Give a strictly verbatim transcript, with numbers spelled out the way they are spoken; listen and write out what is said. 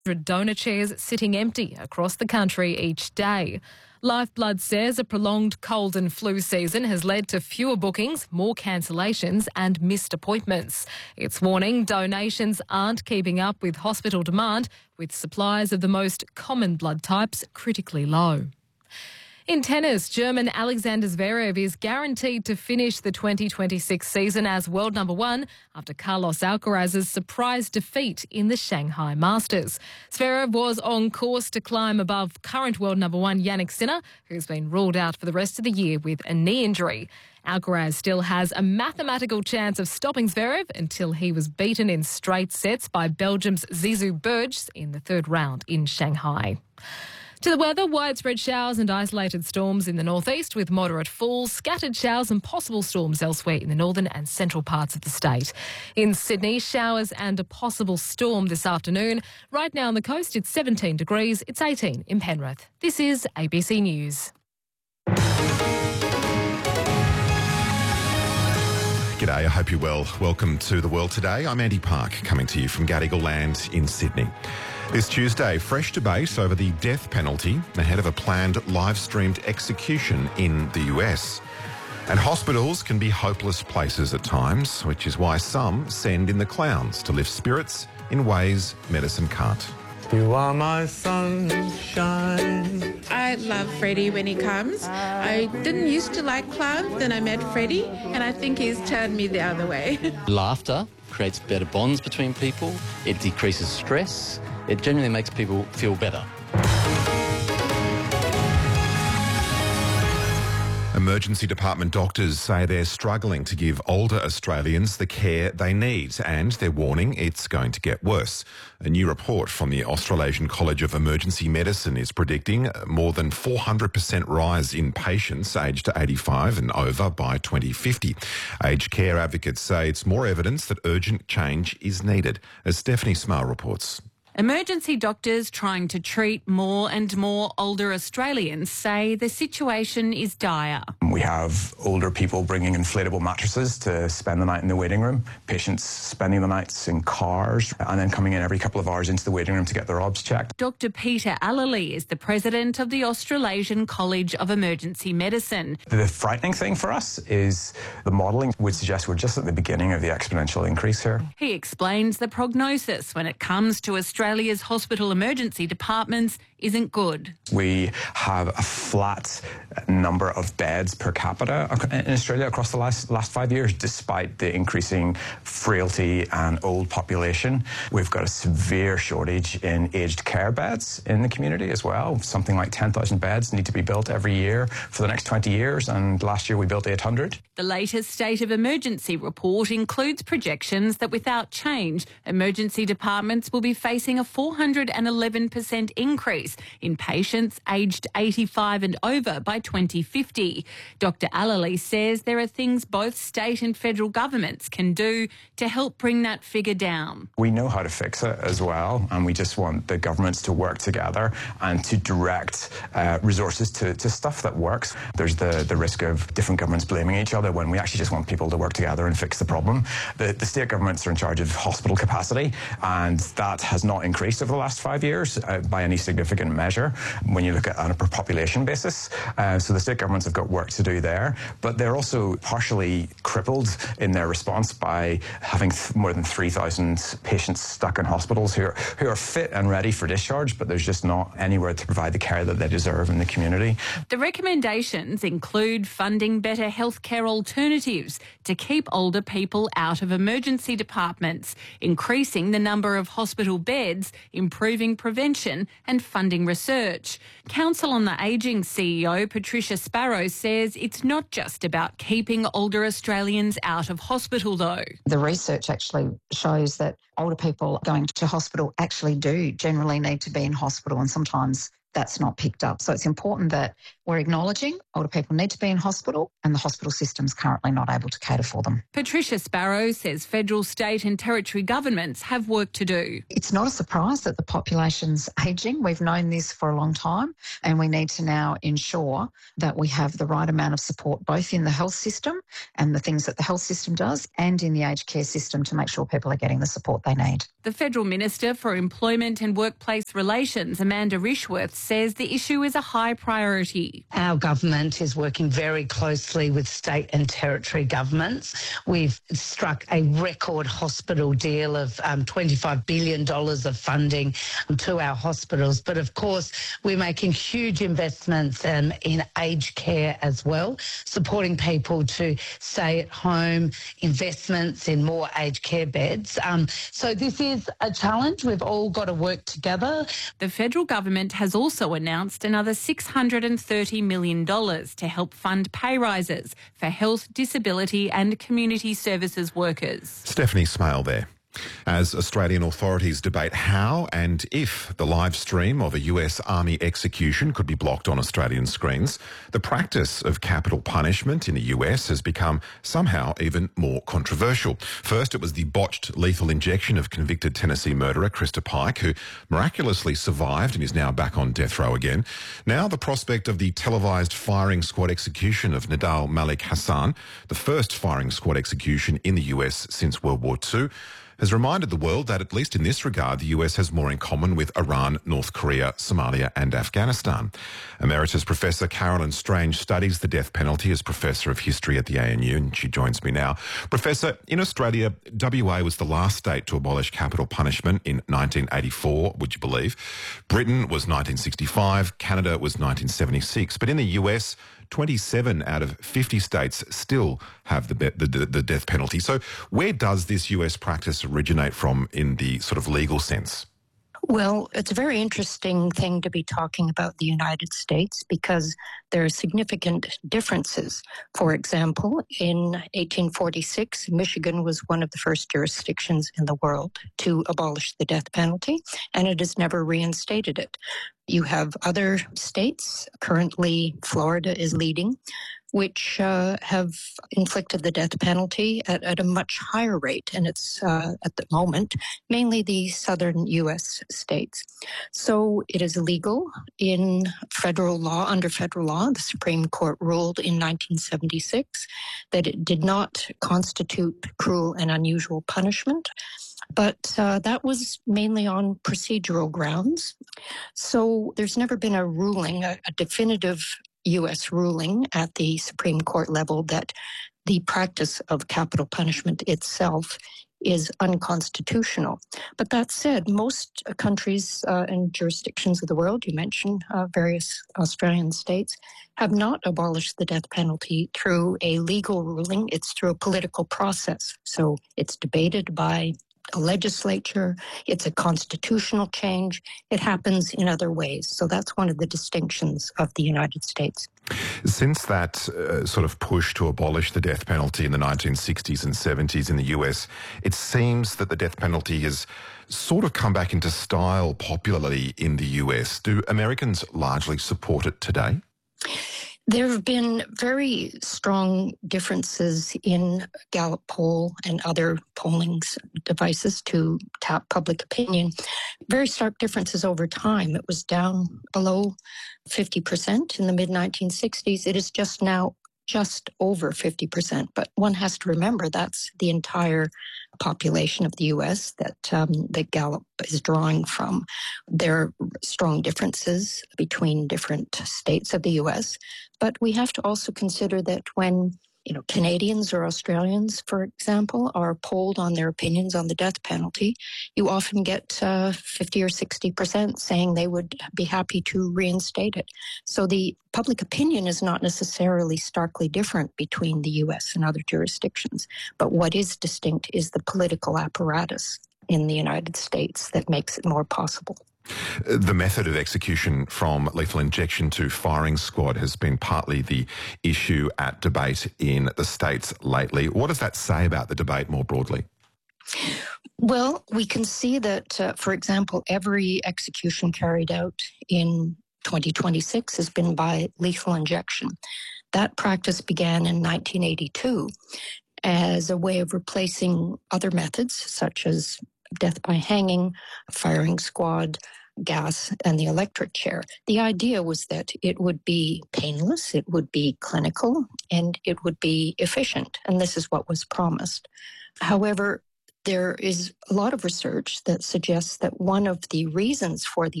Donor chairs sitting empty across the country each day. Lifeblood says a prolonged cold and flu season has led to fewer bookings, more cancellations and missed appointments. It's warning donations aren't keeping up with hospital demand, with supplies of the most common blood types critically low. In tennis, German Alexander Zverev is guaranteed to finish the twenty twenty-six season as world number one after Carlos Alcaraz's surprise defeat in the Shanghai Masters. Zverev was on course to climb above current world number one Jannik Sinner, who's been ruled out for the rest of the year with a knee injury. Alcaraz still has a mathematical chance of stopping Zverev until he was beaten in straight sets by Belgium's Zizou Bergs in the third round in Shanghai. To the weather, widespread showers and isolated storms in the northeast with moderate falls, scattered showers and possible storms elsewhere in the northern and central parts of the state. In Sydney, showers and a possible storm this afternoon. Right now on the coast, it's seventeen degrees. It's eighteen in Penrith. This is A B C News. G'day, I hope you're well. Welcome to The World Today. I'm Andy Park, coming to you from Gadigal Land in Sydney. This Tuesday, fresh debate over the death penalty ahead of a planned live-streamed execution in the U S. And hospitals can be hopeless places at times, which is why some send in the clowns to lift spirits in ways medicine can't. You are my sunshine. I love Freddie when he comes. I didn't used to like clowns, then I met Freddie, and I think he's turned me the other way. Laughter creates better bonds between people. It decreases stress. It generally makes people feel better. Emergency department doctors say they're struggling to give older Australians the care they need, and they're warning it's going to get worse. A new report from the Australasian College of Emergency Medicine is predicting more than four hundred percent rise in patients aged eighty-five and over by twenty fifty. Aged care advocates say it's more evidence that urgent change is needed, as Stephanie Smale reports. Emergency doctors trying to treat more and more older Australians say the situation is dire. We have older people bringing inflatable mattresses to spend the night in the waiting room, patients spending the nights in cars and then coming in every couple of hours into the waiting room to get their obs checked. Doctor Peter Allally is the president of the Australasian College of Emergency Medicine. The frightening thing for us is the modelling would suggest we're just at the beginning of the exponential increase here. He explains the prognosis when it comes to Australia's hospital emergency departments isn't good. We have a flat number of beds per capita in Australia across the last, last five years, despite the increasing frailty and old population. We've got a severe shortage in aged care beds in the community as well. Something like ten thousand beds need to be built every year for the next twenty years, and last year we built eight hundred. The latest State of Emergency report includes projections that without change, emergency departments will be facing a four hundred eleven percent increase in patients aged eighty-five and over by twenty fifty. Doctor Allally says there are things both state and federal governments can do to help bring that figure down. We know how to fix it as well, and we just want the governments to work together and to direct uh, resources to, to stuff that works. There's the, the risk of different governments blaming each other when we actually just want people to work together and fix the problem. The, the state governments are in charge of hospital capacity, and that has not increased over the last five years uh, by any significant measure when you look at it on a per population basis. Uh, so the state governments have got work to do there, but they're also partially crippled in their response by having th- more than three thousand patients stuck in hospitals who are, who are fit and ready for discharge, but there's just not anywhere to provide the care that they deserve in the community. The recommendations include funding better healthcare alternatives to keep older people out of emergency departments, increasing the number of hospital beds, improving prevention and funding research. Council on the Ageing C E O Patricia Sparrow says it's not just about keeping older Australians out of hospital though. The research actually shows that older people going to hospital actually do generally need to be in hospital, and sometimes that's not picked up. So it's important that we're acknowledging older people need to be in hospital and the hospital system's currently not able to cater for them. Patricia Sparrow says federal, state and territory governments have work to do. It's not a surprise that the population's ageing. We've known this for a long time, and we need to now ensure that we have the right amount of support both in the health system and the things that the health system does and in the aged care system to make sure people are getting the support they need. The Federal Minister for Employment and Workplace Relations, Amanda Rishworth, says the issue is a high priority. Our government is working very closely with state and territory governments. We've struck a record hospital deal of um, twenty-five billion dollars of funding to our hospitals. But of course, we're making huge investments um, in aged care as well, supporting people to stay at home, investments in more aged care beds. Um, so this is a challenge. We've all got to work together. The federal government has also announced another six hundred thirty million dollars to help fund pay rises for health, disability and community services workers. Stephanie Smale there. As Australian authorities debate how and if the live stream of a U S Army execution could be blocked on Australian screens, the practice of capital punishment in the U S has become somehow even more controversial. First, it was the botched lethal injection of convicted Tennessee murderer Krista Pike, who miraculously survived and is now back on death row again. Now the prospect of the televised firing squad execution of Nidal Malik Hassan, the first firing squad execution in the U S since World War Two, has reminded the world that, at least in this regard, the U S has more in common with Iran, North Korea, Somalia and Afghanistan. Emeritus Professor Carolyn Strange studies the death penalty as Professor of History at the A N U, and she joins me now. Professor, in Australia, W A was the last state to abolish capital punishment in nineteen eighty-four, would you believe? Britain was nineteen sixty-five, Canada was nineteen seventy-six, but in the U S, twenty-seven out of fifty states still have the, the, the death penalty. So where does this U S practice originate from in the sort of legal sense? Well, it's a very interesting thing to be talking about the United States because there are significant differences. For example, in eighteen forty-six, Michigan was one of the first jurisdictions in the world to abolish the death penalty, and it has never reinstated it. You have other states, currently Florida is leading, which uh, have inflicted the death penalty at, at a much higher rate. And it's, uh, at the moment, mainly the southern U S states. So it is illegal in federal law, under federal law. The Supreme Court ruled in nineteen seventy-six that it did not constitute cruel and unusual punishment. But uh, that was mainly on procedural grounds. So there's never been a ruling, a, a definitive U S ruling at the Supreme Court level that the practice of capital punishment itself is unconstitutional. But that said, most countries uh, and jurisdictions of the world, you mentioned uh, various Australian states, have not abolished the death penalty through a legal ruling. It's through a political process. So it's debated by a legislature, it's a constitutional change. It happens in other ways. So that's one of the distinctions of the United States. Since that uh, sort of push to abolish the death penalty in the nineteen sixties and seventies in the U S, it seems that the death penalty has sort of come back into style popularly in the U S. Do Americans largely support it today? There have been very strong differences in Gallup poll and other polling devices to tap public opinion. Very stark differences over time. It was down below fifty percent in the mid nineteen sixties. It is just now just over fifty percent. But one has to remember that's the entire population of the U S that, um, that Gallup is drawing from. There are strong differences between different states of the U S, but we have to also consider that when you know, Canadians or Australians, for example, are polled on their opinions on the death penalty, you often get uh, fifty or sixty percent saying they would be happy to reinstate it. So the public opinion is not necessarily starkly different between the U S and other jurisdictions. But what is distinct is the political apparatus in the United States that makes it more possible. The method of execution from lethal injection to firing squad has been partly the issue at debate in the States lately. What does that say about the debate more broadly? Well, we can see that, uh, for example, every execution carried out in twenty twenty-six has been by lethal injection. That practice began in nineteen eighty-two as a way of replacing other methods such as death by hanging, firing squad, gas, and the electric chair. The idea was that it would be painless, it would be clinical, and it would be efficient, and this is what was promised. However, there is a lot of research that suggests that one of the reasons for the